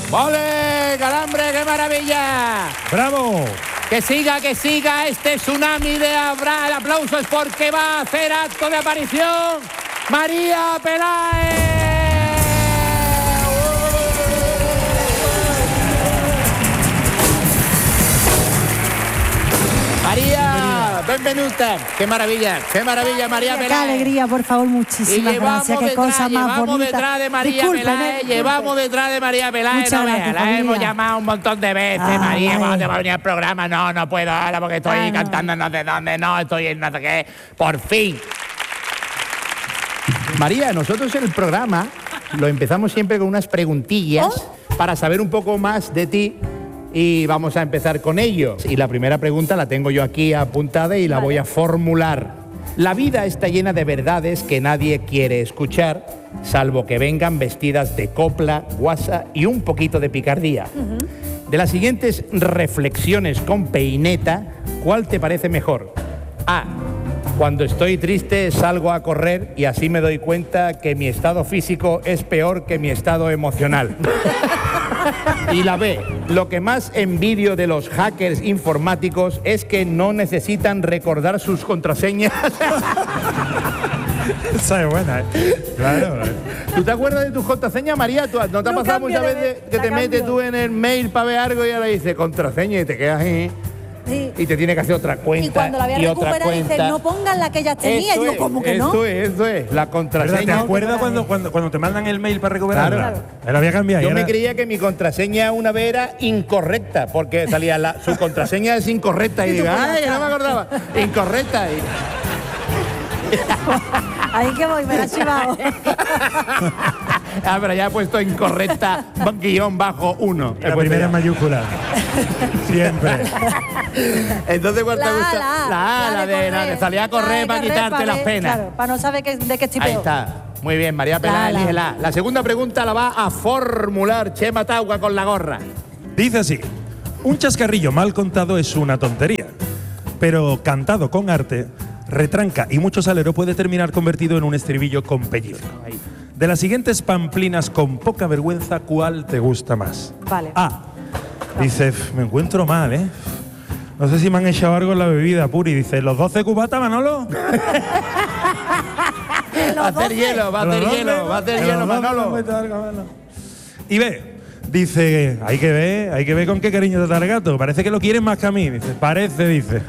¡Ole, Calambre, qué maravilla! ¡Bravo! Que siga este tsunami de aplausos porque va a hacer acto de aparición María Peláez. María, benvenuta. Qué maravilla, María Peláez. Qué alegría, por favor, muchísimas gracias. Qué cosa más bonita. Detrás de María Peláez, llevamos detrás de María Peláez. Muchas gracias, la hemos llamado un montón de veces. María, ¿cuándo te va a venir al programa? No puedo ahora porque estoy cantando no sé dónde, estoy en no sé qué. Por fin. María, nosotros en el programa lo empezamos siempre con unas preguntillas para saber un poco más de ti. Y vamos a empezar con ello. Y la primera pregunta la tengo yo aquí apuntada y la voy a formular. La vida está llena de verdades que nadie quiere escuchar, salvo que vengan vestidas de copla, guasa y un poquito de picardía. De las siguientes reflexiones con peineta, ¿cuál te parece mejor? A. Cuando estoy triste salgo a correr y así me doy cuenta que mi estado físico es peor que mi estado emocional. Y la B, lo que más envidio de los hackers informáticos es que no necesitan recordar sus contraseñas. Esa es buena, Claro. ¿Tú te acuerdas de tus contraseñas, María? ¿No te ha pasado muchas veces que te metes tú en el mail para ver algo y ahora dices contraseña y te quedas ahí? Sí. Y te tiene que hacer otra cuenta. Y cuando la voy a recuperar dice, no pongan la que ya tenía. Y yo, ¿cómo que no? Eso es, la contraseña. ¿Te acuerdas cuando te mandan el mail para recuperarla? Claro. Me la voy a cambiar. Yo me creía que mi contraseña una vez era incorrecta, porque salía su contraseña es incorrecta. Y digo, ¡ay, no me acordaba! Incorrecta. Ahí que voy, me la he chivado. Pero ya he puesto incorrecta _1. La primera en mayúscula. Siempre. Entonces, ¿cuál te gusta? La de salir a correr para quitarte las penas. Claro, para no saber de qué estoy peor. Ahí está. Muy bien, María Peláez, elígela. La segunda pregunta la va a formular Chema Tauga con la gorra. Dice así: un chascarrillo mal contado es una tontería, pero cantado con arte, retranca y mucho salero puede terminar convertido en un estribillo con pellizco. De las siguientes pamplinas con poca vergüenza, ¿cuál te gusta más? Vale. A. Dice, me encuentro mal, No sé si me han echado algo en la bebida, Puri. Dice, ¿los 12 cubatas, Manolo? Va a hacer hielo, Manolo. Y B. Dice, hay que ver con qué cariño te da el gato. Parece que lo quieres más que a mí. Dice, dice.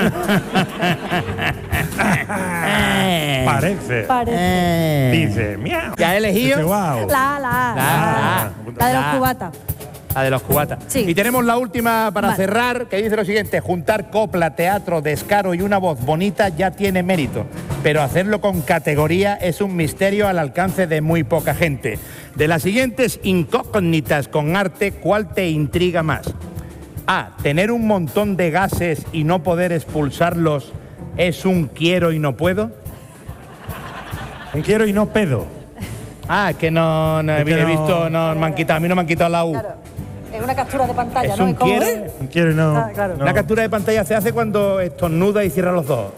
Parece. Dice, miau. ¿Ya he elegido? Dice, wow. La de los cubatas. La de los cubatas. Sí. Y tenemos la última para cerrar, que dice lo siguiente: juntar copla, teatro, descaro y una voz bonita ya tiene mérito, pero hacerlo con categoría es un misterio al alcance de muy poca gente. De las siguientes incógnitas con arte, ¿cuál te intriga más? A. Tener un montón de gases y no poder expulsarlos es un quiero y no puedo. Un quiero y no pedo. Que no he visto, no me han quitado, a mí no me han quitado la U. Claro. Es una captura de pantalla, es ¿no? Un quiero, un quiero y no. Claro. La captura de pantalla se hace cuando estornuda y cierra los ojos.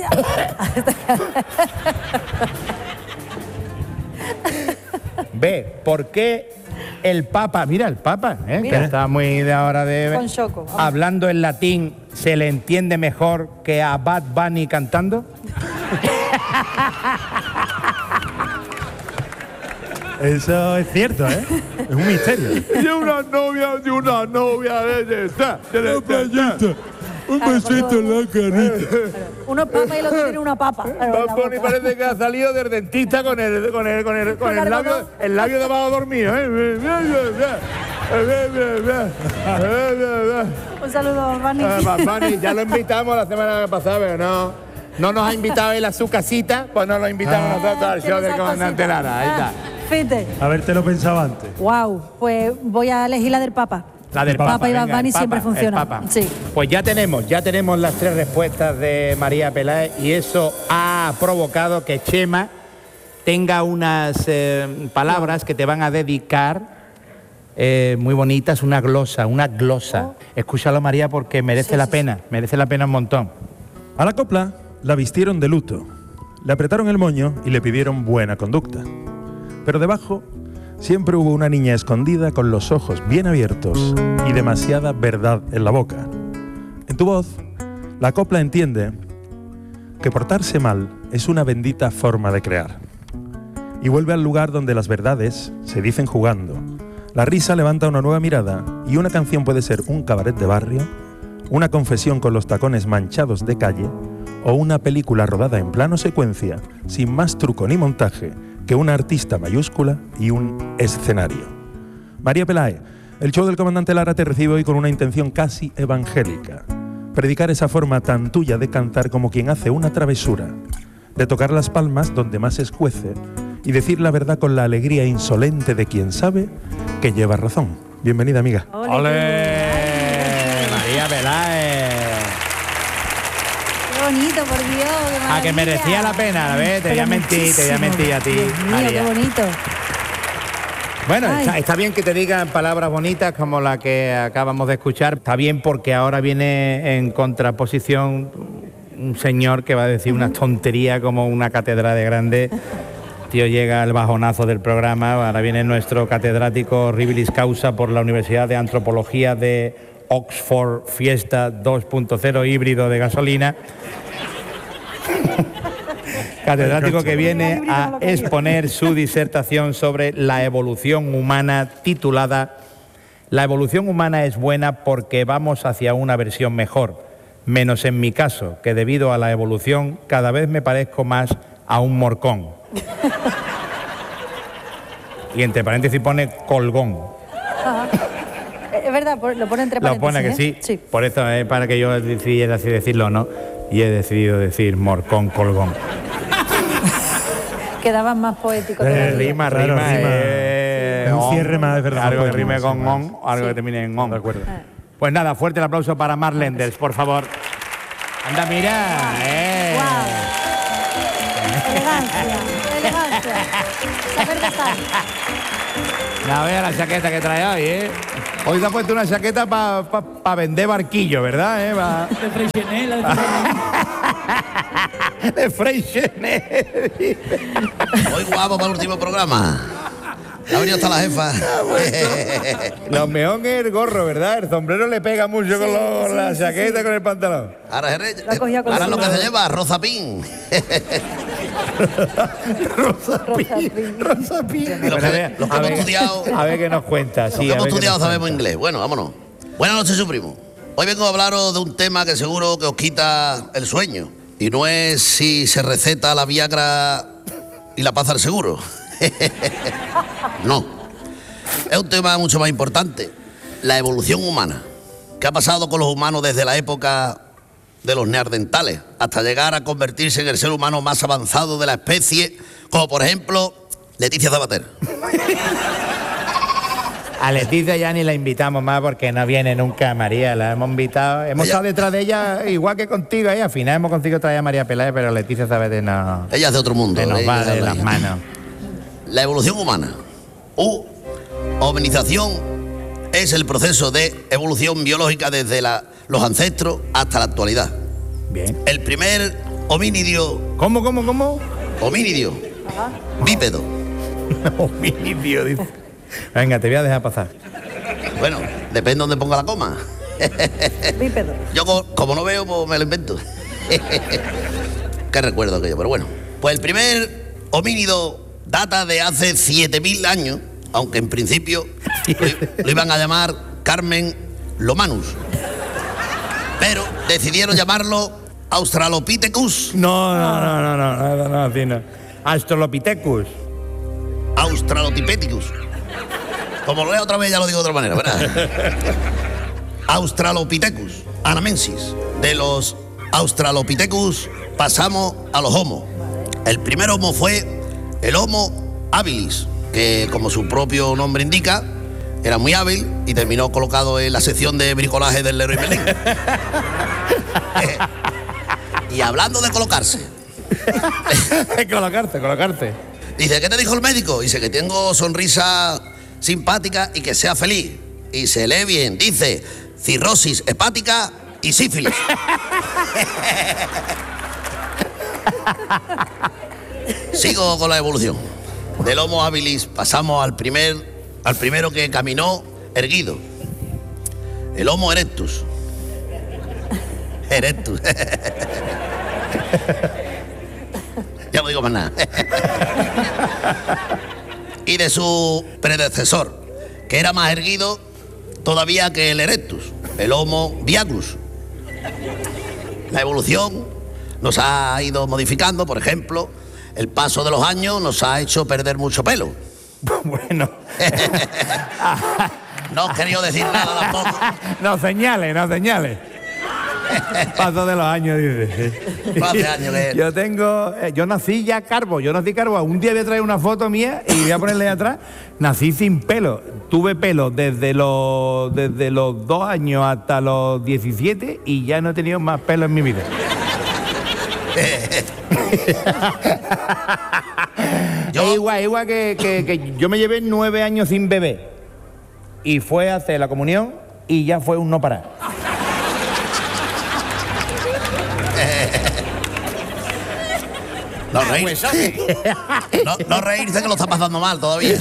B. ¿Por qué el Papa, mira el Papa, que está muy de ahora de con choco, hablando en latín, se le entiende mejor que a Bad Bunny cantando? Eso es cierto, Es un misterio. De una novia Un besito en la carita. Uno es papa y el otro tiene una papa. Bad Bunny parece que ha salido del dentista con el labio de abajo dormido. Un saludo, Bunny. Bunny, ya lo invitamos la semana pasada, pero no nos ha invitado él a su casita, pues no lo invitamos nosotros al show del comandante Lara. Ahí está. Fíjate. Habértelo pensado antes. Wow, pues voy a elegir la del Papa. La del Papa y Bad venga, Bunny siempre funciona. Sí. Pues ya tenemos las 3 respuestas de María Peláez y eso ha provocado que Chema tenga unas palabras que te van a dedicar muy bonitas, una glosa. Escúchalo, María, porque merece la pena un montón. A la copla la vistieron de luto, le apretaron el moño y le pidieron buena conducta. Pero debajo Siempre hubo una niña escondida con los ojos bien abiertos y demasiada verdad en la boca. En tu voz, la copla entiende que portarse mal es una bendita forma de crear. Y vuelve al lugar donde las verdades se dicen jugando. La risa levanta una nueva mirada y una canción puede ser un cabaret de barrio, una confesión con los tacones manchados de calle o una película rodada en plano secuencia sin más truco ni montaje que una artista mayúscula y un escenario. María Pelae, el show del Comandante Lara te recibe hoy con una intención casi evangélica. Predicar esa forma tan tuya de cantar como quien hace una travesura, de tocar las palmas donde más se escuece y decir la verdad con la alegría insolente de quien sabe que lleva razón. Bienvenida, amiga. ¡Ole! María Pelae. Qué bonito, por Dios. A que merecía la pena, ¿ves? Te voy a mentir a ti, Dios mío, María. qué bonito. Bueno, está bien que te digan palabras bonitas como la que acabamos de escuchar. Está bien porque ahora viene en contraposición un señor que va a decir una tontería como una catedral de grande. Tío, llega el bajonazo del programa. Ahora viene nuestro catedrático Ribilis Causa por la Universidad de Antropología de Oxford, Fiesta 2.0 híbrido de gasolina. Catedrático que viene a exponer su disertación sobre la evolución humana, titulada La evolución humana es buena porque vamos hacia una versión mejor, menos en mi caso, que debido a la evolución cada vez me parezco más a un morcón. Y entre paréntesis pone colgón. Ajá. Es verdad, lo pone entre paréntesis. Lo pone que sí. Sí. Por eso es para que yo decidiera así decirlo, ¿no? Y he decidido decir morcón, colgón. Quedaba más poético. Rima. Un cierre más, es verdad. Algo que rime con on, algo que termine en on. De acuerdo. Pues nada, fuerte el aplauso para Mar Lenders, por favor. Anda, mira. Elegancia. Saber gastar. No vea la chaqueta que trae hoy, ¿eh? Hoy te ha puesto una chaqueta para vender barquillo, ¿verdad? De Freixenet, De Freixenet. Hoy guapo para el último programa. Ha venido hasta la jefa. Lo mejor es el gorro, ¿verdad? El sombrero le pega mucho con la chaqueta y con el pantalón. Ahora lo que se lleva, rozapín. Rosapín. Los que hemos estudiado. A ver qué nos cuenta. Los que hemos estudiado sabemos inglés. Bueno, vámonos. Buenas noches, su primo. Hoy vengo a hablaros de un tema que seguro que os quita el sueño. Y no es si se receta la Viagra y la paz al seguro. No. Es un tema mucho más importante. La evolución humana. ¿Qué ha pasado con los humanos desde la época de los neandertales hasta llegar a convertirse en el ser humano más avanzado de la especie, como por ejemplo Leticia Sabater? A Leticia ya ni la invitamos más porque no viene nunca María, la hemos invitado. Hemos estado detrás de ella igual que contigo, al final hemos conseguido traer a María Pelae, pero Leticia Sabater no. Ella es de otro mundo. Se nos va de las manos. La evolución humana, hominización, es el proceso de evolución biológica desde los ancestros hasta la actualidad. Bien. El primer homínido. ¿Cómo? Homínido. Bípedo. Homínido, dice. Venga, te voy a dejar pasar. Bueno, depende de dónde ponga la coma. Bípedo. Yo como no veo, pues me lo invento. Qué recuerdo aquello, pero bueno. Pues el primer homínido data de hace 7.000 años, aunque en principio lo iban a llamar Carmen Lomanus. Pero decidieron llamarlo Australopithecus. No. Australopithecus. Australopithecus. Como lo leo otra vez, ya lo digo de otra manera, ¿verdad? Australopithecus anamensis. De los Australopithecus pasamos a los Homo. El primer Homo fue el Homo habilis, que como su propio nombre indica, era muy hábil y terminó colocado en la sección de bricolaje del Leroy Merlin. Y hablando de colocarse. Colocarte. Dice, ¿qué te dijo el médico? Dice que tengo sonrisa simpática y que sea feliz. Y se lee bien. Dice, cirrosis hepática y sífilis. Sigo con la evolución. Del Homo habilis pasamos al primero que caminó erguido. El Homo erectus. Erectus. Ya no digo más nada. Y de su predecesor, que era más erguido todavía que el erectus, el Homo viagrus. La evolución nos ha ido modificando, por ejemplo, el paso de los años nos ha hecho perder mucho pelo. Bueno. No he querido decir nada tampoco. No señales. Paso de los años, dice. Hace años que... Yo nací ya calvo, Un día voy a traer una foto mía y voy a ponerle ahí atrás. Nací sin pelo. Tuve pelo desde los 2 años hasta los 17 y ya no he tenido más pelo en mi vida. Es igual que yo me llevé 9 años sin bebé y fue a hacer la comunión y ya fue un no parar. No reírse que lo está pasando mal todavía.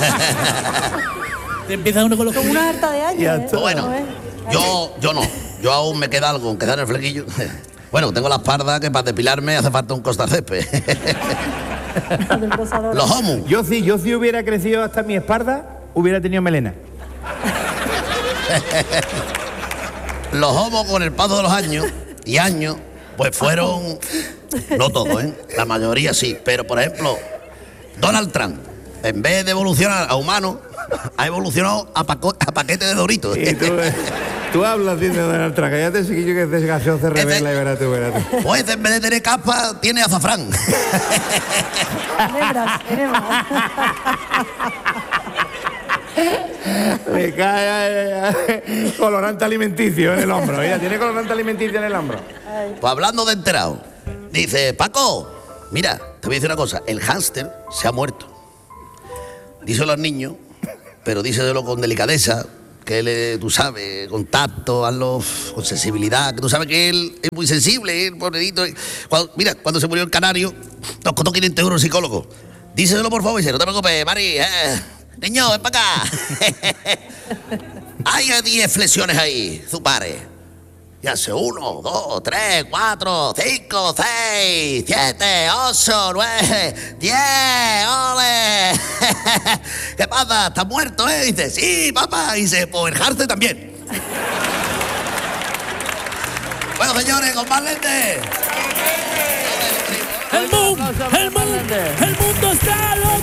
Te empieza uno con una harta de años. Bueno, yo no. Yo aún me queda algo, queda en el flequillo. Bueno, tengo la espalda que para depilarme hace falta un costacésped. Los homos. Yo si hubiera crecido hasta mi espalda, hubiera tenido melena. Los homos con el paso de los años, pues fueron... No todos, ¿eh? La mayoría sí. Pero, por ejemplo, Donald Trump, en vez de evolucionar a humano, ha evolucionado a paquete de Doritos. Y tú hablas de Donald Trump, cállate, chiquillo, que ese gaseoso se revela y verás tú. Pues en vez de tener capa, tiene azafrán. Le cae colorante alimenticio en el hombro. Ella tiene colorante alimenticio en el hombro. Pues hablando de enterado, dice, Paco, mira, te voy a decir una cosa, el hámster se ha muerto. Díselo al niño, pero díselo con delicadeza, que él, tú sabes, con tacto, hazlo con sensibilidad, que tú sabes que él es muy sensible, el pobrecito. Cuando se murió el canario, nos costó 500 euros el psicólogo. Díselo, por favor, y dice, no te preocupes, Mari, niño, ven para acá. Hay 10 flexiones ahí, Zupare. Y hace 1, 2, 3, 4, 5, 6, 7, 8, 9, 10, ¡ole! ¿Qué pasa? ¿Estás muerto, eh? Y dice, sí, papá. Y dice, pues el hámster también. Bueno, señores, con más lentes. El mundo está loco.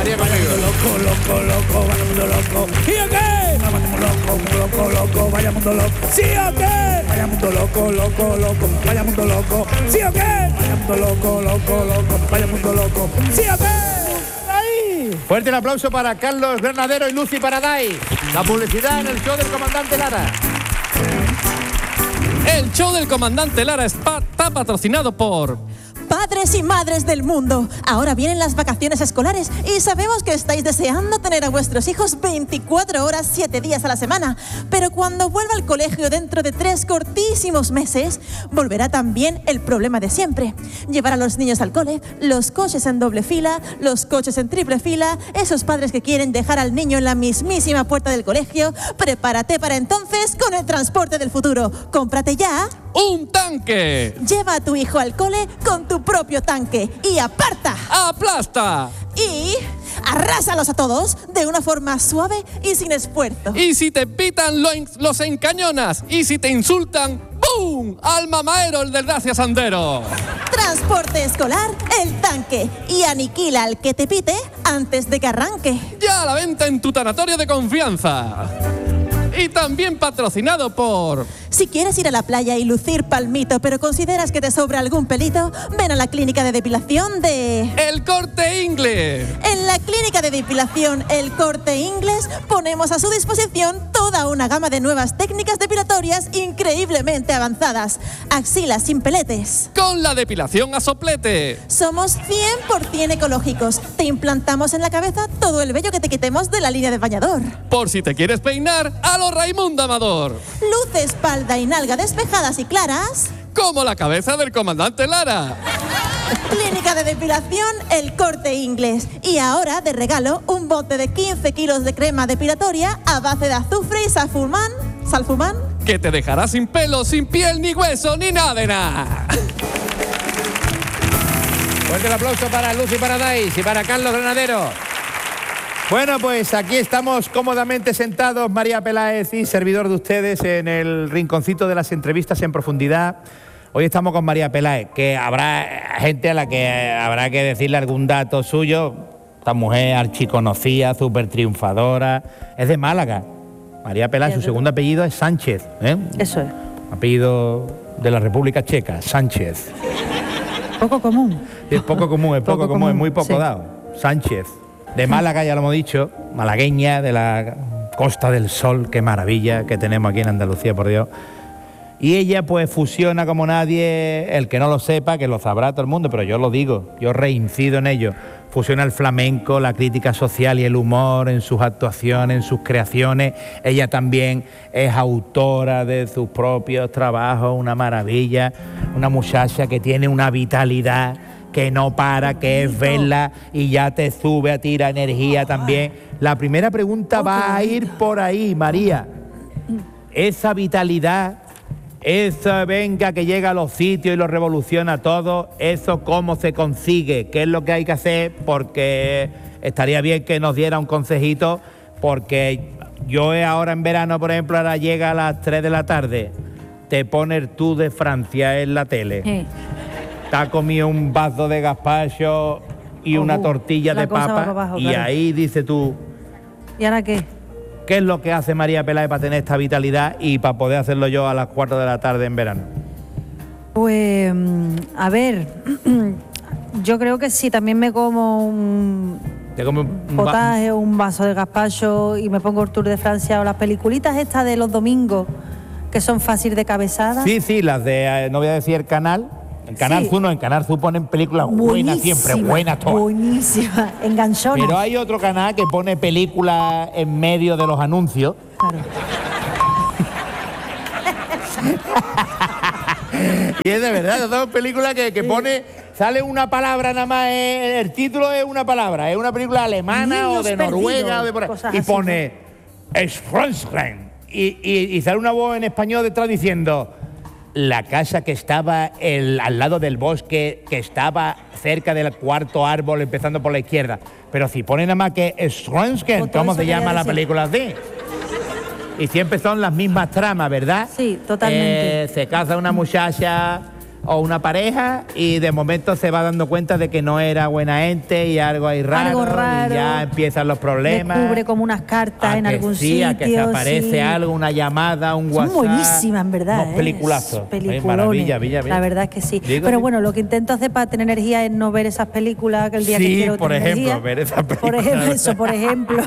Loco, vaya mundo loco. ¿Sí o qué? Loco, vaya mundo loco. ¿Sí o qué? Vaya mundo loco, vaya mundo loco. ¿Sí o qué? Vaya mundo loco, vaya mundo loco. ¿Sí o qué? Ahí. Fuerte el aplauso para Carlos Bernadero y Lucy Paradise. La publicidad en el show del comandante Lara. El show del comandante Lara está patrocinado por... Padres y madres del mundo, ahora vienen las vacaciones escolares y sabemos que estáis deseando tener a vuestros hijos 24 horas, 7 días a la semana. Pero cuando vuelva al colegio dentro de 3 cortísimos meses, volverá también el problema de siempre. Llevar a los niños al cole, los coches en doble fila, los coches en triple fila, esos padres que quieren dejar al niño en la mismísima puerta del colegio. Prepárate para entonces con el transporte del futuro. Cómprate ya... ¡un tanque! Lleva a tu hijo al cole con tu propio tanque y aparta. ¡Aplasta! Y arrásalos a todos de una forma suave y sin esfuerzo. Y si te pitan, los encañonas. Y si te insultan, ¡pum! ¡Al mamaero, el desgracia Sandero! Transporte escolar, el tanque. Y aniquila al que te pite antes de que arranque. Ya a la venta en tu tanatorio de confianza. Y también patrocinado por... Si quieres ir a la playa y lucir palmito, pero consideras que te sobra algún pelito, ven a la clínica de depilación de... El Corte Inglés. En la clínica de depilación El Corte Inglés ponemos a su disposición toda una gama de nuevas técnicas depilatorias increíblemente avanzadas. Axilas sin peletes. Con la depilación a soplete. Somos 100% ecológicos. Te implantamos en la cabeza todo el vello que te quitemos de la línea de bañador. Por si te quieres peinar, a lo Raimundo Amador. Luce, espalda y nalga despejadas y claras. Como la cabeza del comandante Lara. Clínica de depilación El Corte Inglés. Y ahora, de regalo, un bote de 15 kilos de crema depilatoria a base de azufre y salfumán. Que te dejará sin pelo, sin piel, ni hueso, ni nada de nada. Fuerte el aplauso para Lucy Paradise y para Carlos Granadero. Bueno, pues aquí estamos cómodamente sentados, María Peláez y servidor de ustedes, en el rinconcito de las entrevistas en profundidad. Hoy estamos con María Peláez, que habrá gente a la que habrá que decirle algún dato suyo. Esta mujer archiconocida, súper triunfadora, es de Málaga. María Peláez, su segundo apellido es Sánchez, ¿eh? Eso es. Apellido de la República Checa, Sánchez. Poco común. Es poco común, es muy poco sí. dado. Sánchez. De Málaga, ya lo hemos dicho, malagueña, de la Costa del Sol, qué maravilla que tenemos aquí en Andalucía, por Dios. Y ella pues fusiona como nadie, el que no lo sepa, que lo sabrá todo el mundo, pero yo lo digo, yo reincido en ello. Fusiona el flamenco, la crítica social y el humor en sus actuaciones, en sus creaciones. Ella también es autora de sus propios trabajos, una maravilla, una muchacha que tiene una vitalidad que no para, que es verla y ya te sube a ti la energía también. La primera pregunta va a ir por ahí, María. Esa vitalidad, esa venga que llega a los sitios y lo revoluciona todo, ¿eso cómo se consigue? ¿Qué es lo que hay que hacer? Porque estaría bien que nos diera un consejito, porque yo ahora en verano, por ejemplo, ahora llega a las 3 de la tarde, te pone el Tour de Francia en la tele. Sí. Te ha comido un vaso de gazpacho y una tortilla de papa abajo, y claro. ahí dices tú, ¿Y ahora qué? ¿qué es lo que hace María Peláez para tener esta vitalidad y para poder hacerlo yo a las 4 de la tarde en verano? Pues, a ver, yo creo que sí, también me como un Te come un potaje, un vaso de gazpacho y me pongo el Tour de Francia o las peliculitas estas de los domingos que son fácil de cabezada. Sí, las de, no voy a decir el canal. En Canal Sí. Sur no, en Canal Sur ponen películas buenas siempre, buenas todas. Buenísima, enganchona. Pero hay otro canal que pone películas en medio de los anuncios. Claro. Y es de verdad, son películas que pone, sale una palabra nada más, el título es una palabra, es una película alemana Niños o de perdidos, Noruega o de por ahí, cosas y así, pone Schwanzgren y sale una voz en español detrás diciendo la casa que estaba al lado del bosque, que estaba cerca del cuarto árbol, empezando por la izquierda. Pero si pone nada más que Schwanzgren, Todo ¿cómo eso se llama quería la decir. película así? Y siempre son las mismas tramas, ¿verdad? Sí, totalmente. Se casa una muchacha o una pareja y de momento se va dando cuenta de que no era buena gente y algo ahí raro. Algo raro. Y ya empiezan los problemas. Descubre como unas cartas en algún sitio. A que se aparece sí. algo, una llamada, un WhatsApp. Son buenísimas, en verdad. Unos peliculazos. Peliculones. Maravilla. La verdad es que sí. Digo, Pero sí. bueno, lo que intento hacer para tener energía es no ver esas películas que el día que Sí, quiero por tener ejemplo, energía. ver esas Por películas. ejemplo, eso, por ejemplo.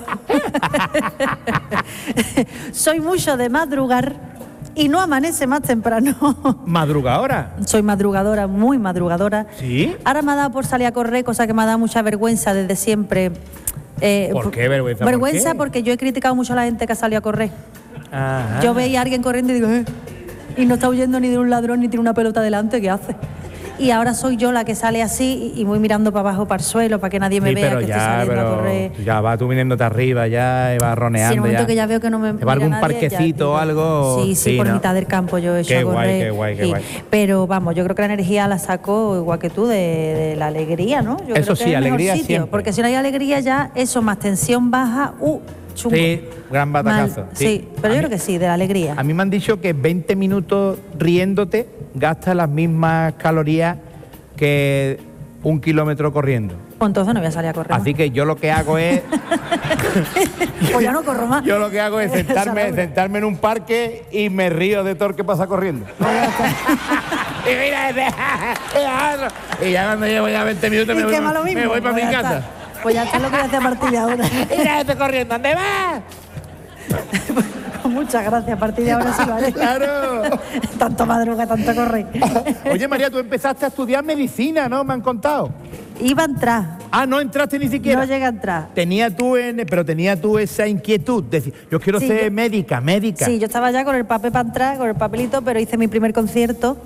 Soy mucho de madrugar y no amanece más temprano. ¿Madrugadora? Soy madrugadora, muy madrugadora. ¿Sí? Ahora me ha dado por salir a correr, cosa que me ha dado mucha vergüenza desde siempre. ¿Por qué vergüenza? ¿Por Vergüenza qué? porque yo he criticado mucho a la gente que ha salido a correr. Ajá. Yo veía a alguien corriendo y digo, y no está huyendo ni de un ladrón ni tiene una pelota delante, ¿qué hace? Y ahora soy yo la que sale así y voy mirando para abajo, para el suelo, para que nadie me Sí, vea pero que estoy saliendo a correr. ya va tú viniéndote arriba, ya y vas roneando. Si en el momento ya. que ya veo que no me ¿Te va mira algún nadie, parquecito ya o algo? Sí, por ¿no? mitad del campo yo he hecho Qué a guay, correr. qué guay, qué Sí. guay. Pero vamos, yo creo que la energía la saco igual que tú de la alegría, ¿no? Yo Eso creo que sí, es el mejor alegría sitio, siempre. porque si no hay alegría ya, eso más tensión baja, chungo. Sí, gran batacazo. Mal. Sí, pero yo creo que sí, de la alegría. A mí me han dicho que 20 minutos riéndote gastas las mismas calorías que 1 kilómetro corriendo. Pues entonces no voy a salir a correr más. Así que yo lo que hago es... Pues ya no corro más. Yo lo que hago es Esa Laura. sentarme en un parque y me río de todo el que pasa corriendo. Y mira ese, y ya cuando llevo ya 20 minutos Y me quema lo mismo. voy para Pues mi ya casa. está. Pues ya está lo que voy a hacer a partir de ahora. Mira este corriendo, ¿dónde vas? Muchas gracias, a partir de ahora sí lo haré. Claro. Tanto madruga, tanto correr. Oye, María, tú empezaste a estudiar medicina, ¿no? Me han contado. Iba a entrar, Ah, no entraste ni siquiera. no llegué a entrar. Tenía tú esa inquietud, decir, yo quiero Sí, ser médica. Sí, yo estaba ya con el papel para entrar, con el papelito, pero hice mi primer concierto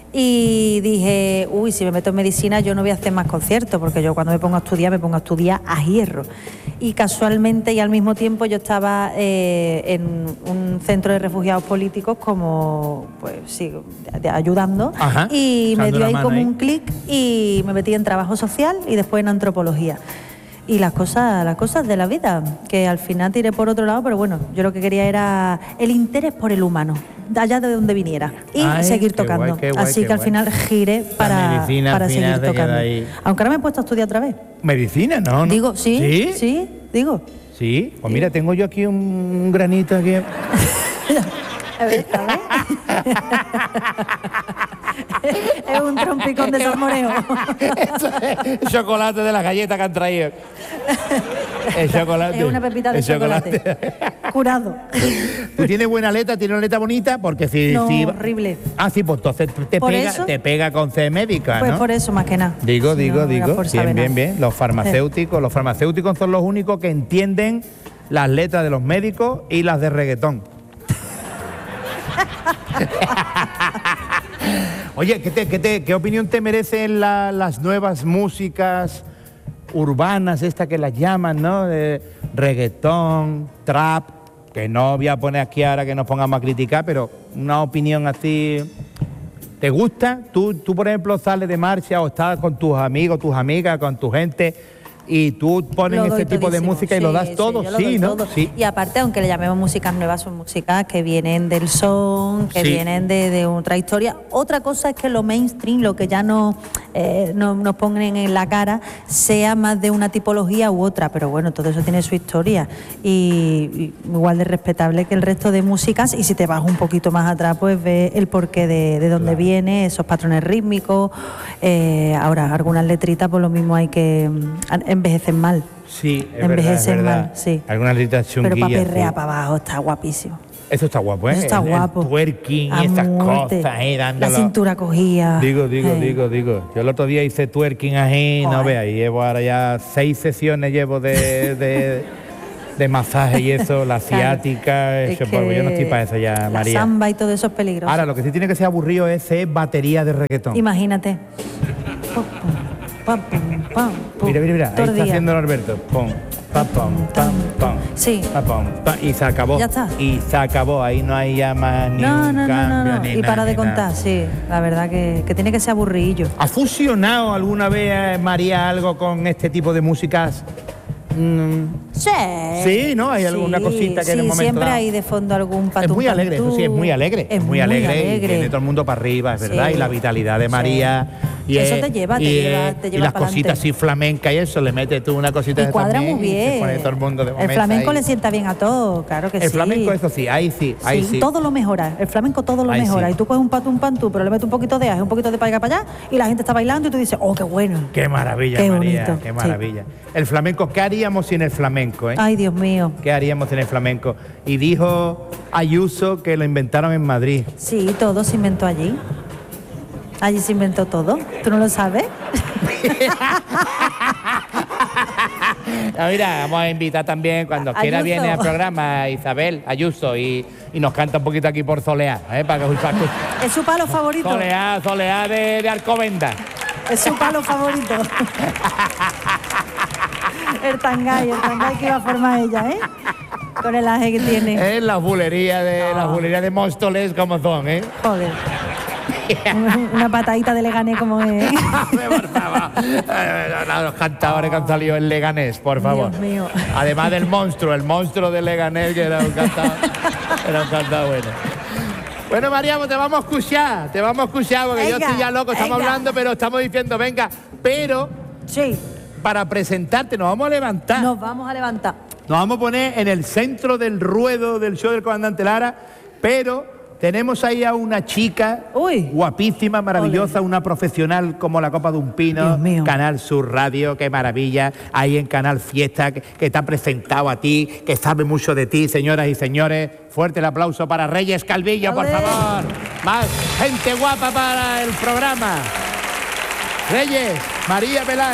Y dije, uy, si me meto en medicina yo no voy a hacer más conciertos, porque yo cuando me pongo a estudiar a hierro. Y casualmente y al mismo tiempo yo estaba en un centro de refugiados políticos como, pues sí, ayudando. Ajá, y me dio ahí como ahí un clic y me metí en trabajo social y después en antropología. Y las cosas de la vida, que al final tiré por otro lado, pero bueno, yo lo que quería era el interés por el humano, de allá de donde viniera, y seguir tocando. Así que al final giré para seguir tocando. Aunque ahora me he puesto a estudiar otra vez. ¿Medicina? No. Digo, sí, digo. Sí, pues mira, tengo yo aquí un granito aquí. A ver. Es un trompicón de salmoreo. Eso es chocolate de las galletas que han traído. El chocolate. Es una pepita de chocolate. Curado. ¿Tú tienes buena aleta? ¿Tienes una aleta bonita? Porque si... No, si... horrible. Ah, sí, pues entonces te pega con C médica, pues ¿no? Por eso, más que nada. Digo. Bien. Los farmacéuticos son los únicos que entienden las letras de los médicos y las de reggaetón. Oye, ¿qué opinión te merecen las nuevas músicas urbanas, estas que las llaman, ¿no? De reggaetón, trap, que no voy a poner aquí ahora que nos pongamos a criticar, pero una opinión así... ¿Te gusta? ¿Tú, por ejemplo, sales de marcha o estás con tus amigos, tus amigas, con tu gente y tú pones ese tipo de música y lo das todo? Sí, ¿no? Sí. Y aparte, aunque le llamemos músicas nuevas, son músicas que vienen del son, que vienen de otra historia. Otra cosa es que lo mainstream, lo que ya nos ponen en la cara, sea más de una tipología u otra, pero bueno, todo eso tiene su historia y igual de respetable que el resto de músicas. Y si te vas un poquito más atrás, pues ves el porqué de dónde viene, esos patrones rítmicos. Ahora, algunas letritas, por lo mismo hay que envejecen mal. Sí, envejecen mal, sí. Algunas letras chunguillas. Pero para perrear para abajo está guapísimo. Eso está guapo, ¿eh? Eso está guapo. El twerking y estas cosas, dándolo. La cintura cogía. Digo. Yo el otro día hice twerking ahí, no veas, y llevo ahora ya 6 sesiones de masaje y eso, la ciática, eso, porque yo no estoy para eso ya, María. La samba y todo eso es peligroso. Ahora, lo que sí tiene que ser aburrido es batería de reggaetón. Imagínate. Mira, ahí está haciendo Alberto. Pum, pam, pam, pam. Sí. Pam, y se acabó. Ya está. Y se acabó, ahí no hay ya más ni un cambio. Ni y para de contar, sí. La verdad que tiene que ser aburridillo. ¿Ha fusionado alguna vez, María, algo con este tipo de músicas? Sí, ¿no? Hay alguna cosita que en el momento siempre dado... hay de fondo algún patú. Es muy alegre, eso sí, es muy alegre. Es muy alegre. Y tiene todo el mundo para arriba, es verdad. Sí. Y la vitalidad de María. Y eso te lleva y las pa'lante. cositas así flamencas y eso, le metes tú una cosita y de cuadra también, muy bien. Y se pone todo el mundo de el flamenco ahí. le sienta bien a todo, claro que sí. El flamenco, eso sí, ahí sí. Todo lo mejora, el flamenco todo lo mejora. Sí. Y tú coges un pantú, pero le metes un poquito de aje, un poquito de para allá, y la gente está bailando y tú dices, oh, qué bueno. Qué maravilla, qué María, bonito. qué maravilla. Sí. El flamenco, ¿qué haríamos sin el flamenco? Ay, Dios mío. ¿Qué haríamos sin el flamenco? Y dijo Ayuso que lo inventaron en Madrid. Sí, todo se inventó allí. Allí se inventó todo. ¿Tú no lo sabes? Mira, vamos a invitar también, cuando quiera viene al programa Isabel Ayuso y nos canta un poquito aquí por Soleá, para que es su palo favorito. Soleá de Alcobendas. Es su palo favorito. el tangay que iba a formar ella, ¿eh? Con el aje que tiene. Las bulerías de Móstoles como son, ¿eh? Joder. Una patadita de Leganés como es. Por favor. Los cantadores que han salido en Leganés, por favor. Dios mío. Además del monstruo, el monstruo de Leganés, que era un cantador bueno. Bueno, María, pues te vamos a escuchar porque venga, yo estoy ya loco, estamos hablando, pero estamos diciendo, venga, pero sí, para presentarte nos vamos a levantar. Nos vamos a levantar. Nos vamos a poner en el centro del ruedo del show del comandante Lara, pero tenemos ahí a una chica guapísima, maravillosa, una profesional como la copa de un pino, Canal Sur Radio, qué maravilla, ahí en Canal Fiesta, que te ha presentado a ti, que sabe mucho de ti, señoras y señores. Fuerte el aplauso para Reyes Calvillo, por favor. Más gente guapa para el programa. Reyes, María Peláez.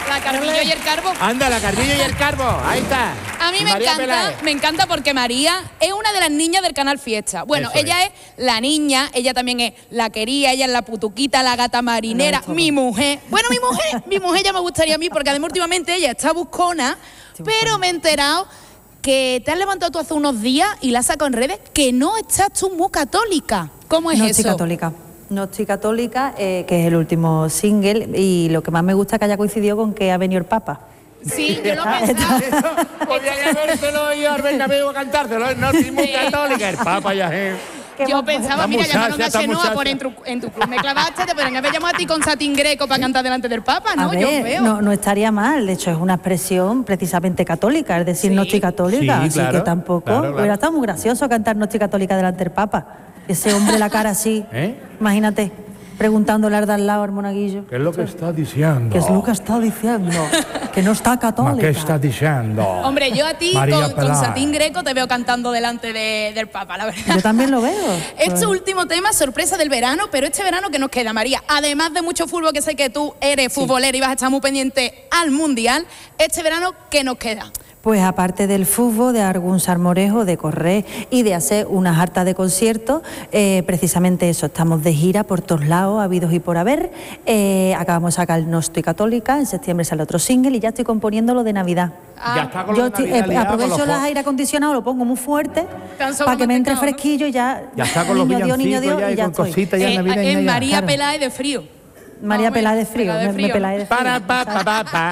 La Carvillo y el Carbo. Anda, la Carvillo y el Carbo. Ahí está. A mí me encanta porque María es una de las niñas del canal Fiesta. Bueno, Eso ella es la niña, ella también es la quería, ella es la putuquita, la gata marinera, mi mujer. Bueno, mi mujer ya me gustaría a mí porque además últimamente ella está buscona, pero me he enterado que te has levantado tú hace unos días y la has sacado en redes que no estás tú muy católica. ¿Cómo es eso? No estoy católica. No estoy católica, que es el último single, y lo que más me gusta es que haya coincidido con que ha venido el Papa. Sí, yo lo pensaba. Podría habérselo yo al Bernabéu a cantártelo. No soy muy católica. El Papa ya es. Yo pensaba, mira, llamaron a Chenoa muchacha. por en tu club. Me clavaste, te podrían haber llamado a ti con satín greco para cantar delante del Papa, ¿no? A ver, Yo veo. no estaría mal, de hecho es una expresión precisamente católica, es decir, Sí. no estoy católica, Sí, así claro, que tampoco. claro. Hubiera estado muy gracioso cantar no estoy católica delante del Papa. Ese hombre la cara así, imagínate, preguntándole al de al lado al monaguillo. ¿Qué es lo que está diciendo? ¿Qué es lo que está diciendo? Que no está católica. ¿Qué está diciendo? Hombre, yo a ti María con Pelay. satín greco te veo cantando delante del Papa, la verdad. Yo también lo veo. Este último tema, sorpresa del verano, pero este verano que nos queda, María, además de mucho fútbol, que sé que tú eres futbolera y vas a estar muy pendiente al Mundial, este verano, ¿qué nos queda? Pues aparte del fútbol, de algún salmorejo, de correr y de hacer una harta de conciertos, precisamente eso, estamos de gira por todos lados, habidos y por haber. Acabamos de sacar No estoy católica, en septiembre sale otro single y ya estoy componiendo lo de Navidad. Ya está con Yo lo de Navidad liado, con aprovecho los los aire acondicionados, lo pongo muy fuerte Tan para que me entre sobremantecados, ¿no? fresquillo y ya. Ya está con los niño villancicos ya y y ya con estoy. cositas ya navideñas Es ya. María claro. Pelay de frío. María Vamos, Pelá de frío, Pelá de me frío, Pelá de frío. Para, pa.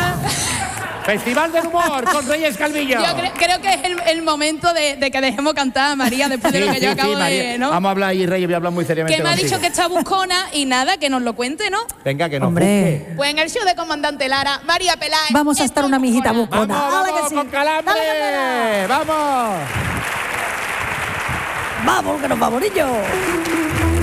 Festival del Humor con Reyes Calvillo. Yo creo que es el momento de que dejemos cantar a María después de lo que yo acabo María. de... ¿no? Vamos a hablar y Reyes, voy a hablar muy seriamente Que me ha contigo. dicho que está buscona y nada, que nos lo cuente, ¿no? Venga, que nos Hombre. busque. Pues en el show de Comandante Lara, María Pelay. Vamos a estar una mijita buscona. buscona. Vamos, ¡Hala que vamos, sí! con calambre. ¡Dale, Vamos. ¡Vamos, que nos vamos, niños!